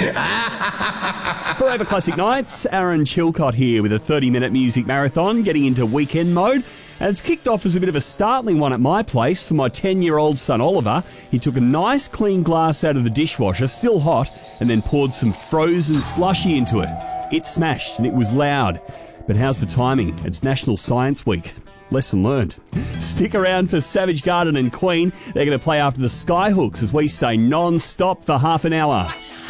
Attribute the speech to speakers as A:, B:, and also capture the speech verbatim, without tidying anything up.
A: Forever Classic Nights, Aaron Chilcott here with a thirty-minute music marathon, getting into weekend mode. And it's kicked off as a bit of a startling one at my place for my ten-year-old son Oliver. He took a nice clean glass out of the dishwasher, still hot, and then poured some frozen slushy into it. It smashed and it was loud. But how's the timing? It's National Science Week. Lesson learned. Stick around for Savage Garden and Queen. They're going to play after the Skyhooks as we say non-stop for half an hour.